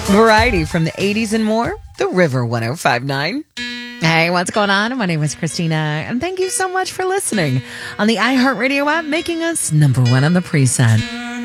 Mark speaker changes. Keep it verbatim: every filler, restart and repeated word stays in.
Speaker 1: Variety from the eighties and more, The River one oh five point nine. Hey, what's going on? My name is Christina, and thank you so much for listening on the iHeartRadio app, making us number one on the preset.